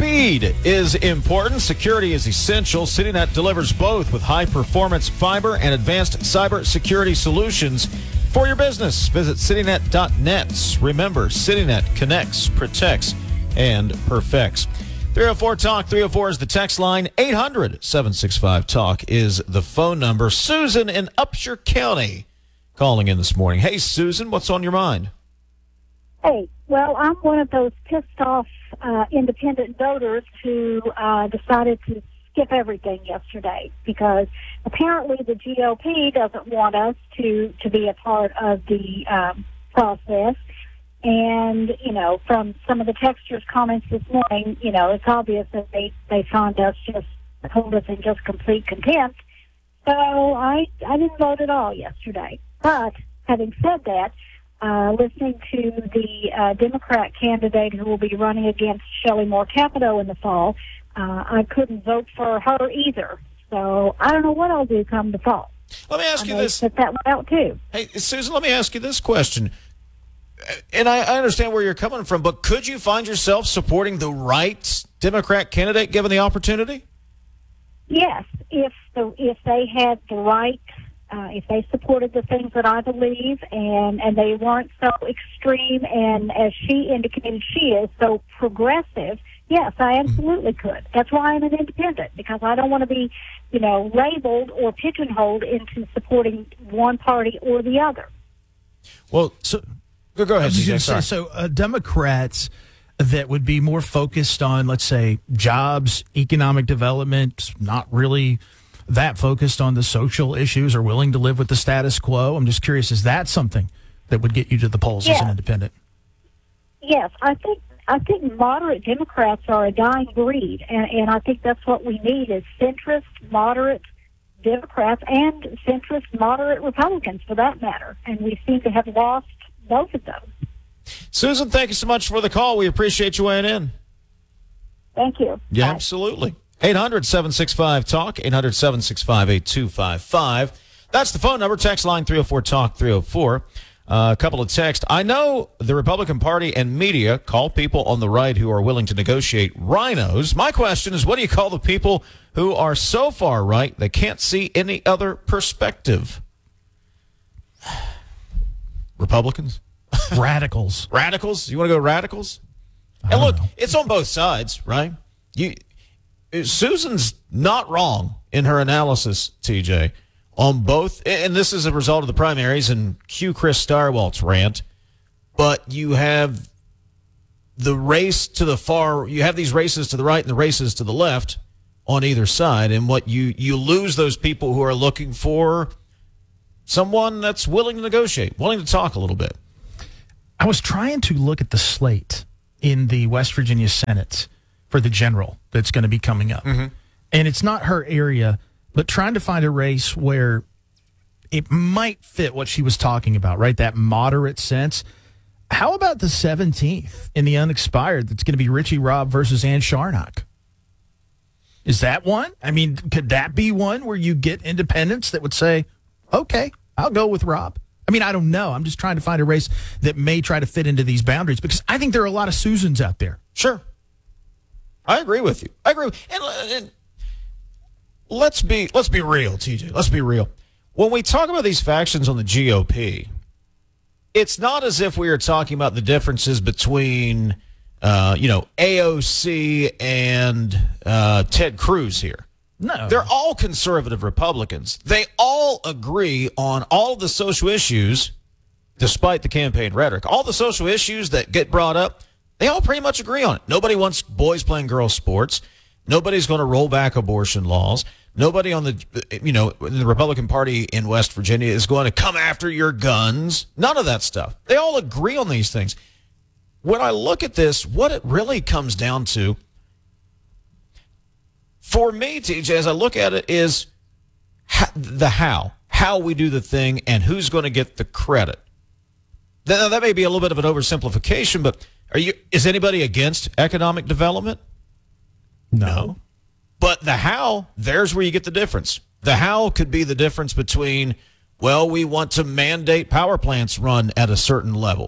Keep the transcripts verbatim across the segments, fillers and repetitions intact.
Speed is important. Security is essential. CityNet delivers both with high-performance fiber and advanced cyber security solutions for your business. Visit citynet dot net. Remember, CityNet connects, protects, and perfects. three oh four talk. three oh four is the text line. eight hundred, seven six five, talk is the phone number. Susan in Upshur County calling in this morning. Hey, Susan, what's on your mind? Hey, well, I'm one of those pissed off uh, independent voters who uh, decided to skip everything yesterday because apparently the G O P doesn't want us to, to be a part of the um, process. And, you know, from some of the texters' comments this morning, you know, it's obvious that they, they found us just, hold us in just complete contempt. So I, I didn't vote at all yesterday. But having said that, Uh, listening to the uh, Democrat candidate who will be running against Shelley Moore Capito in the fall, uh, I couldn't vote for her either. So I don't know what I'll do come the fall. Let me ask I you may this. Put that one out too. Hey, Susan, let me ask you this question. And I, I understand where you're coming from, but could you find yourself supporting the right Democrat candidate given the opportunity? Yes, if the if they had the right. Uh, if they supported the things that I believe and, and they weren't so extreme and, as she indicated she is, so progressive, yes, I absolutely could. That's why I'm an independent, because I don't want to be, you know, labeled or pigeonholed into supporting one party or the other. Well, so go, go ahead. I was C J, going to say, so uh, Democrats that would be more focused on, let's say, jobs, economic development, not really that focused on the social issues, are willing to live with the status quo. I'm just curious, is that something that would get you to the polls yes. as an independent? Yes, I think I think moderate Democrats are a dying breed, and, and I think that's what we need is centrist, moderate Democrats and centrist, moderate Republicans, for that matter. And we seem to have lost both of those. Susan, thank you so much for the call. We appreciate you weighing in. Thank you. Yeah, Bye. absolutely. eight hundred, seven six five, talk, eight hundred, seven six five, eight two five five. That's the phone number. Text line three oh four talk three oh four. Uh, a couple of texts. I know the Republican Party and media call people on the right who are willing to negotiate rhinos. My question is, what do you call the people who are so far right they can't see any other perspective? Republicans? Radicals. Radicals? You want to go radicals? I And look, know. it's on both sides, right? You, Susan's not wrong in her analysis, T J, on both. And this is a result of the primaries and cue Chris Starwalt's rant. But you have the race to the far, you have these races to the right and the races to the left on either side. And what you, you lose those people who are looking for someone that's willing to negotiate, willing to talk a little bit. I was trying to look at the slate in the West Virginia Senate for the general that's going to be coming up. Mm-hmm. And it's not her area, but trying to find a race where it might fit what she was talking about, right? That moderate sense. How about the seventeenth in the unexpired that's going to be Richie Robb versus Ann Sharnock? Is that one? I mean, could that be one where you get independents that would say, okay, I'll go with Robb? I mean, I don't know. I'm just trying to find a race that may try to fit into these boundaries because I think there are a lot of Susans out there. Sure. I agree with you. I agree. With, and, and let's be let's be real, T J. Let's be real. When we talk about these factions on the G O P, it's not as if we are talking about the differences between, uh, you know, A O C and uh, Ted Cruz here. No. They're all conservative Republicans. They all agree on all the social issues, despite the campaign rhetoric. All the social issues that get brought up, they all pretty much agree on it. Nobody wants boys playing girls sports. Nobody's going to roll back abortion laws. Nobody on the, you know, in the Republican Party in West Virginia is going to come after your guns. None of that stuff. They all agree on these things. When I look at this, what it really comes down to, for me, T J, as I look at it, is ha- the how. How we do the thing and who's going to get the credit. Now, that may be a little bit of an oversimplification, but are you? Is anybody against economic development? No. But the how, there's where you get the difference. The how could be the difference between, well, we want to mandate power plants run at a certain level.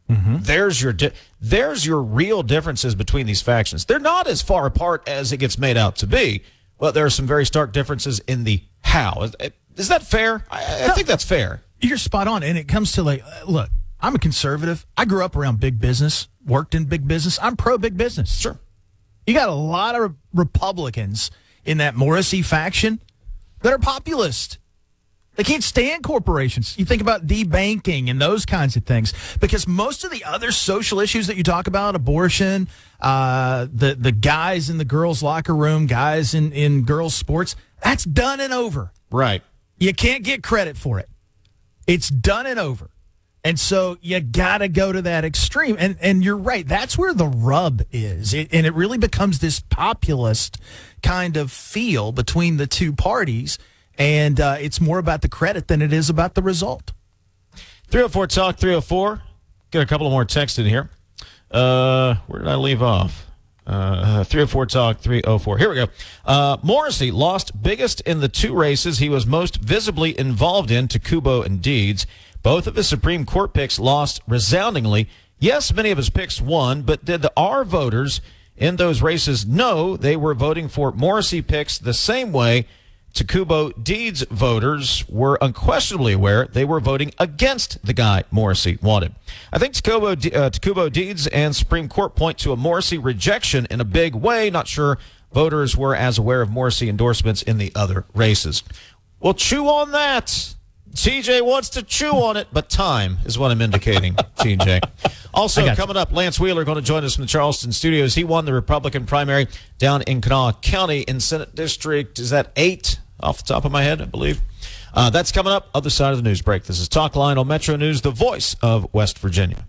Mm-hmm. There's your di- there's your real differences between these factions. They're not as far apart as it gets made out to be, but there are some very stark differences in the how. Is, is that fair? I, I think that's fair. You're spot on. And it comes to like, look, I'm a conservative. I grew up around big business, worked in big business. I'm pro big business. Sure. You got a lot of Republicans in that Morrissey faction that are populist. They can't stand corporations. You think about debanking and those kinds of things, because most of the other social issues that you talk about, abortion, uh, the, the guys in the girls' locker room, guys in, in girls' sports, that's done and over. Right. You can't get credit for it. It's done and over. And so you got to go to that extreme. And and you're right. That's where the rub is. It, and it really becomes this populist kind of feel between the two parties. And uh, it's more about the credit than it is about the result. three oh four Talk three oh four. Get a couple more texts in here. Uh, where did I leave off? Uh, three oh four Talk three oh four. Here we go. Uh, Morrissey lost biggest in the two races he was most visibly involved in to Kubo and Deeds. Both of his Supreme Court picks lost resoundingly. Yes, many of his picks won, but did the R voters in those races know they were voting for Morrissey picks the same way Takubo Deeds voters were unquestionably aware they were voting against the guy Morrissey wanted? I think Takubo, uh, Takubo Deeds and Supreme Court point to a Morrissey rejection in a big way. Not sure voters were as aware of Morrissey endorsements in the other races. Well, chew on that. T J wants to chew on it, but time is what I'm indicating, T J. Also, coming up, Lance Wheeler going to join us from the Charleston studios. He won the Republican primary down in Kanawha County in Senate District, is that eight off the top of my head, I believe. Uh, that's coming up, other side of the news break. This is Talk Line on Metro News, the voice of West Virginia.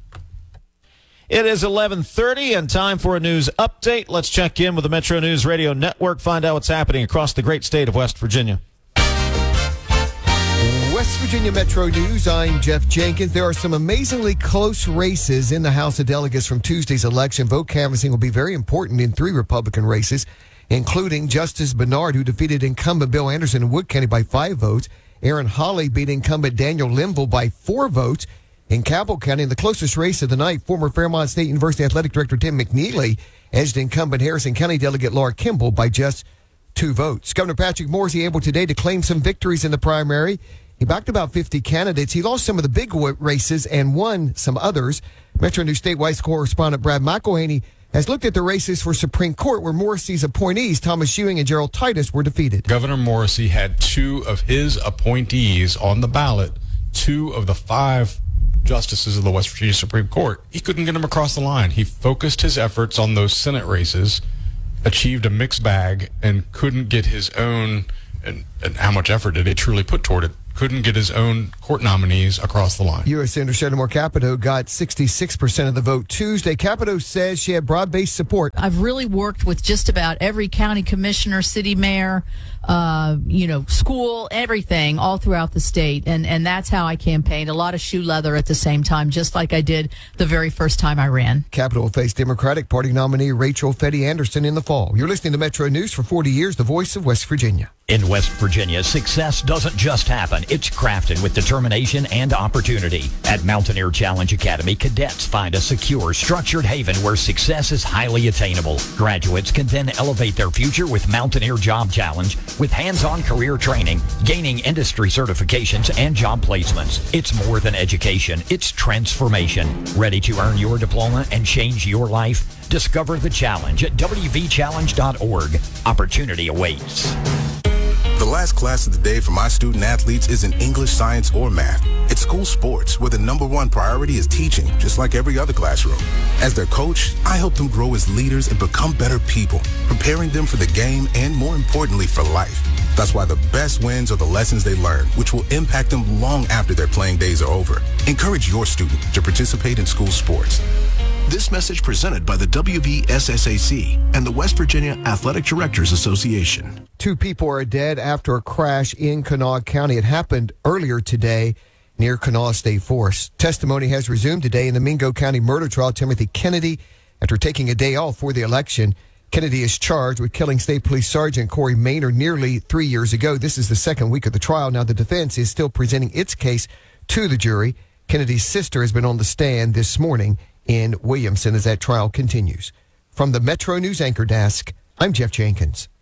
It is eleven thirty and time for a news update. Let's check in with the Metro News Radio Network, find out what's happening across the great state of West Virginia. West Virginia Metro News, I'm Jeff Jenkins. There are some amazingly close races in the House of Delegates from Tuesday's election. Vote canvassing will be very important in three Republican races, including Justice Bernard, who defeated incumbent Bill Anderson in Wood County by five votes. Aaron Hawley beat incumbent Daniel Linville by four votes. In Cabell County, in the closest race of the night, former Fairmont State University Athletic Director Tim McNeely edged incumbent Harrison County Delegate Laura Kimball by just two votes. Governor Patrick Morrissey able today to claim some victories in the primary. He backed about fifty candidates. He lost some of the big races and won some others. Metro News statewide correspondent Brad McElhaney has looked at the races for Supreme Court, where Morrissey's appointees, Thomas Ewing and Gerald Titus, were defeated. Governor Morrissey had two of his appointees on the ballot, two of the five justices of the West Virginia Supreme Court. He couldn't get them across the line. He focused his efforts on those Senate races, achieved a mixed bag, and couldn't get his own, and, and how much effort did he truly put toward it, couldn't get his own court nominees across the line. U S Senator Shenamore Capito got sixty-six percent of the vote Tuesday. Capito says she had broad-based support. I've really worked with just about every county commissioner, city mayor, uh, you know, school, everything, all throughout the state. And, and that's how I campaigned. A lot of shoe leather at the same time, just like I did the very first time I ran. Capito will face Democratic Party nominee Rachel Fetty Anderson in the fall. You're listening to Metro News for forty years, the voice of West Virginia. In West Virginia, success doesn't just happen. It's crafted with determination and opportunity. At Mountaineer Challenge Academy, cadets find a secure, structured haven where success is highly attainable. Graduates can then elevate their future with Mountaineer Job Challenge, with hands-on career training, gaining industry certifications, and job placements. It's more than education. It's transformation. Ready to earn your diploma and change your life? Discover the challenge at w v challenge dot org. Opportunity awaits. The last class of the day for my student athletes isn't English, science, or math. It's school sports, where the number one priority is teaching, just like every other classroom. As their coach, I help them grow as leaders and become better people, preparing them for the game and, more importantly, for life. That's why the best wins are the lessons they learn, which will impact them long after their playing days are over. Encourage your student to participate in school sports. This message presented by the W V S S A C and the West Virginia Athletic Directors Association. Two people are dead after a crash in Kanawha County. It happened earlier today near Kanawha State Forest. Testimony has resumed today in the Mingo County murder trial. Timothy Kennedy, after taking a day off for the election, Kennedy is charged with killing State Police Sergeant Corey Maynard nearly three years ago. This is the second week of the trial. Now, the defense is still presenting its case to the jury. Kennedy's sister has been on the stand this morning in Williamson as that trial continues. From the Metro News Anchor Desk, I'm Jeff Jenkins.